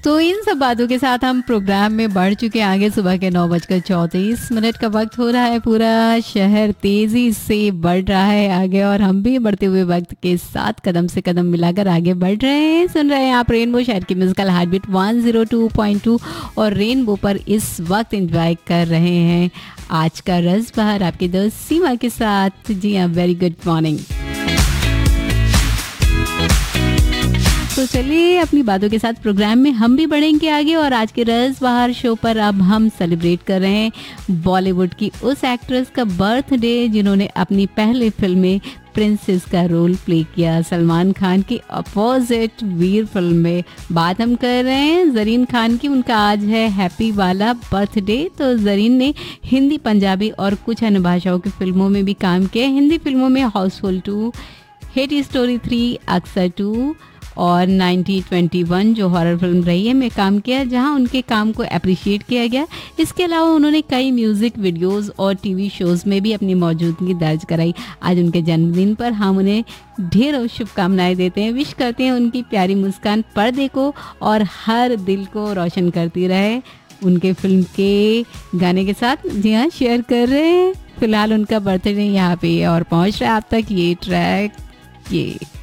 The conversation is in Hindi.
तो इन सब बातों के साथ हम प्रोग्राम में बढ़ चुके हैं आगे। सुबह के 9:34 का वक्त हो रहा है। पूरा शहर तेजी से बढ़ रहा है आगे और हम भी बढ़ते हुए वक्त के साथ कदम से कदम मिलाकर आगे बढ़ रहे हैं। सुन रहे हैं आप रेनबो शहर की म्यूजिकल हार्टबीट 102.2 और रेनबो पर इस वक्त एंजॉय कर रहे हैं आज का रस बहार आपके दोस्त सीमा के साथ। जी हाँ, वेरी गुड मॉर्निंग। तो चलिए अपनी बातों के साथ प्रोग्राम में हम भी बढ़ेंगे आगे और आज के रस बहार शो पर अब हम सेलिब्रेट कर रहे हैं बॉलीवुड की उस एक्ट्रेस का बर्थडे जिन्होंने अपनी पहली फिल्म में प्रिंसेस का रोल प्ले किया। सलमान खान की अपोजिट वीर फिल्म में बात हम कर रहे हैं जरीन खान की। उनका आज है हैप्पी वाला बर्थडे। तो जरीन ने हिंदी, पंजाबी और कुछ अन्य भाषाओं की फिल्मों में भी काम किया। हिंदी फिल्मों में हाउसफुल 2, हेट स्टोरी 3, अक्सर 2 और 1921 जो हॉरर फिल्म रही है में काम किया, जहां उनके काम को अप्रिशिएट किया गया। इसके अलावा उन्होंने कई म्यूजिक वीडियोस और टीवी शोज में भी अपनी मौजूदगी दर्ज कराई। आज उनके जन्मदिन पर हम उन्हें ढेरों शुभकामनाएं देते हैं, विश करते हैं उनकी प्यारी मुस्कान पर्दे को और हर दिल को रोशन करती रहे। उनके फिल्म के गाने के साथ जी हाँ शेयर कर रहे हैं। फिलहाल उनका बर्थडे यहाँ पे और पहुँच रहा है आप तक ये ट्रैक। ये